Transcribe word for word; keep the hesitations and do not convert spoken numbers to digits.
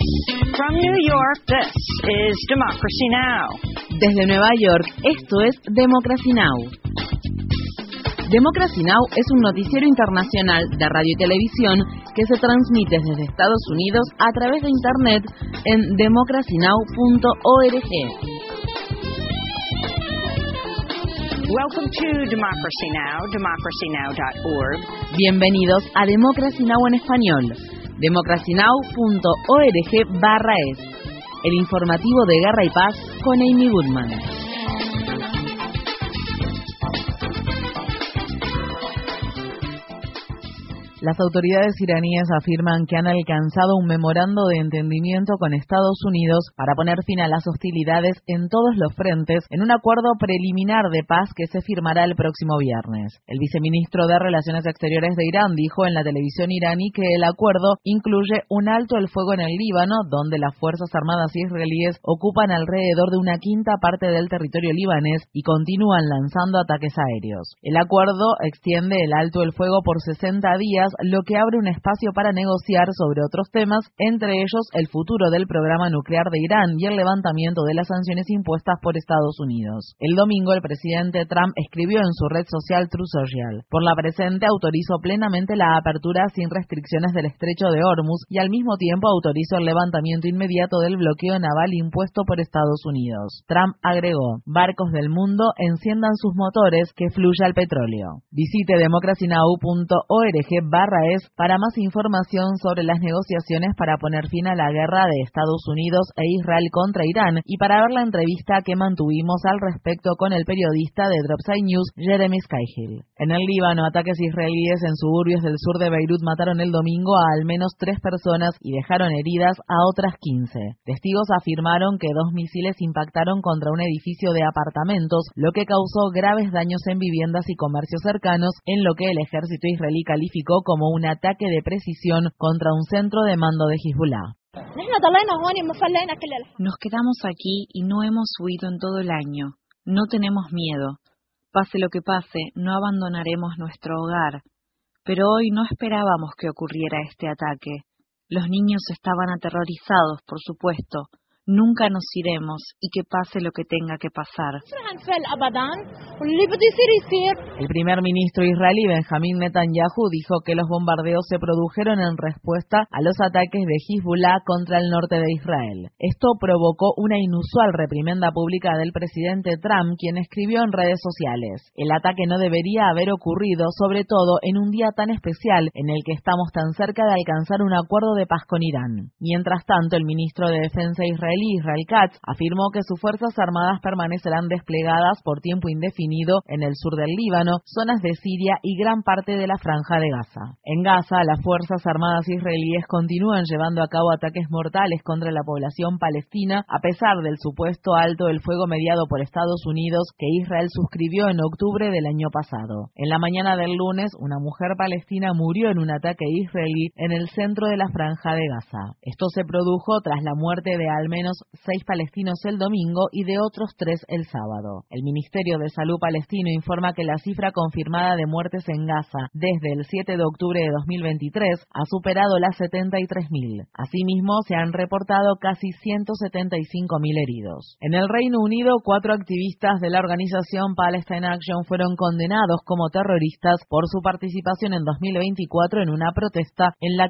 From New York, this is Democracy Now! Desde Nueva York, esto es Democracy Now! Democracy Now! Es un noticiero internacional de radio y televisión que se transmite desde Estados Unidos a través de Internet en democracy now punto org. Welcome to Democracy Now! democracy now dot org. Bienvenidos a Democracy Now! En español. democracy now punto org barra es. El informativo de Guerra y Paz con Amy Goodman. Las autoridades iraníes afirman que han alcanzado un memorando de entendimiento con Estados Unidos para poner fin a las hostilidades en todos los frentes en un acuerdo preliminar de paz que se firmará el próximo viernes. El viceministro de Relaciones Exteriores de Irán dijo en la televisión iraní que el acuerdo incluye un alto el fuego en el Líbano, donde las Fuerzas Armadas israelíes ocupan alrededor de una quinta parte del territorio libanés y continúan lanzando ataques aéreos. El acuerdo extiende el alto el fuego por sesenta días, lo que abre un espacio para negociar sobre otros temas, entre ellos el futuro del programa nuclear de Irán y el levantamiento de las sanciones impuestas por Estados Unidos. El domingo, el presidente Trump escribió en su red social Truth Social: por la presente autorizo plenamente la apertura sin restricciones del estrecho de Hormuz y al mismo tiempo autorizo el levantamiento inmediato del bloqueo naval impuesto por Estados Unidos. Trump agregó: barcos del mundo, enciendan sus motores, que fluya el petróleo. Visite democracy now punto org es para más información sobre las negociaciones para poner fin a la guerra de Estados Unidos e Israel contra Irán y para ver la entrevista que mantuvimos al respecto con el periodista de Dropside News, Jeremy Scahill. En el Líbano, ataques israelíes en suburbios del sur de Beirut mataron el domingo a al menos tres personas y dejaron heridas a otras quince. Testigos afirmaron que dos misiles impactaron contra un edificio de apartamentos, lo que causó graves daños en viviendas y comercios cercanos, en lo que el ejército israelí calificó como como un ataque de precisión contra un centro de mando de Hezbollah. Nos quedamos aquí y no hemos huido en todo el año. No tenemos miedo. Pase lo que pase, no abandonaremos nuestro hogar. Pero hoy no esperábamos que ocurriera este ataque. Los niños estaban aterrorizados, por supuesto. Nunca nos iremos y que pase lo que tenga que pasar. El primer ministro israelí Benjamín Netanyahu dijo que los bombardeos se produjeron en respuesta a los ataques de Hezbollah contra el norte de Israel. Esto provocó una inusual reprimenda pública del presidente Trump, quien escribió en redes sociales: el ataque no debería haber ocurrido, sobre todo en un día tan especial en el que estamos tan cerca de alcanzar un acuerdo de paz con Irán. Mientras tanto, el ministro de Defensa israelí Israel Katz afirmó que sus fuerzas armadas permanecerán desplegadas por tiempo indefinido en el sur del Líbano, zonas de Siria y gran parte de la Franja de Gaza. En Gaza, las fuerzas armadas israelíes continúan llevando a cabo ataques mortales contra la población palestina, a pesar del supuesto alto el fuego mediado por Estados Unidos que Israel suscribió en octubre del año pasado. En la mañana del lunes, una mujer palestina murió en un ataque israelí en el centro de la Franja de Gaza. Esto se produjo tras la muerte de al menos seis palestinos el domingo y de otros tres el sábado. El Ministerio de Salud palestino informa que la cifra confirmada de muertes en Gaza desde el siete de octubre de dos mil veintitrés ha superado las setenta y tres mil. Asimismo, se han reportado casi ciento setenta y cinco mil heridos. En el Reino Unido, cuatro activistas de la organización Palestine Action fueron condenados como terroristas por su participación en dos mil veinticuatro en una protesta en la